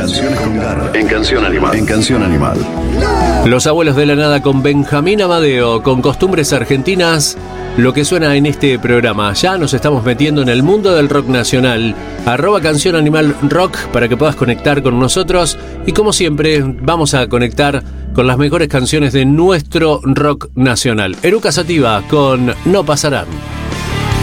Canciones con garra. En Canción Animal. En Canción Animal. Los Abuelos de la Nada con Benjamín Amadeo, con costumbres argentinas, lo que suena en este programa. Ya nos estamos metiendo en el mundo del rock nacional. @Canción Animal Rock para que puedas conectar con nosotros. Y como siempre, vamos a conectar con las mejores canciones de nuestro rock nacional. Eruca Sativa con No Pasarán.